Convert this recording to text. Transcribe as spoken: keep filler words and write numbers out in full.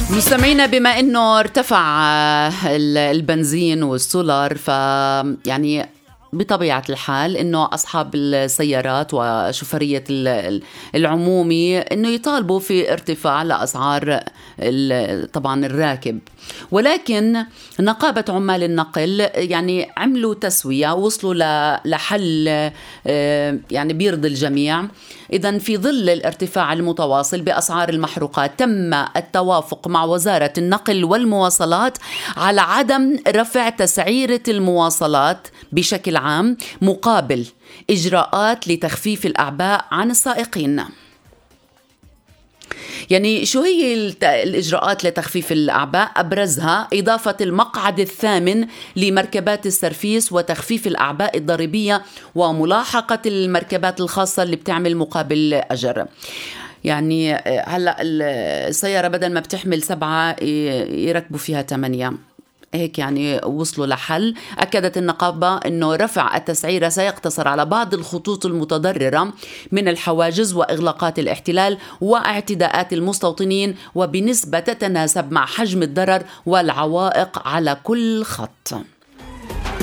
مستمعينا، بما انه ارتفع البنزين والسولار، ف يعني بطبيعة الحال انه اصحاب السيارات وشوفرية العمومي انه يطالبوا في ارتفاع لاسعار طبعا الراكب. ولكن نقابة عمال النقل يعني عملوا تسوية، وصلوا لحل يعني بيرضي الجميع. إذن في ظل الارتفاع المتواصل بأسعار المحروقات، تم التوافق مع وزارة النقل والمواصلات على عدم رفع تسعيرة المواصلات بشكل عام، مقابل إجراءات لتخفيف الأعباء عن السائقين. يعني شو هي الإجراءات لتخفيف الأعباء؟ أبرزها إضافة المقعد الثامن لمركبات السرفيس، وتخفيف الأعباء الضريبية، وملاحقة المركبات الخاصة اللي بتعمل مقابل أجر. يعني هلأ السيارة بدل ما بتحمل سبعة يركبوا فيها ثمانية، هيك يعني وصلوا لحل. أكدت النقابة أنه رفع التسعيرة سيقتصر على بعض الخطوط المتضررة من الحواجز وإغلاقات الاحتلال واعتداءات المستوطنين، وبنسبة تتناسب مع حجم الضرر والعوائق على كل خط.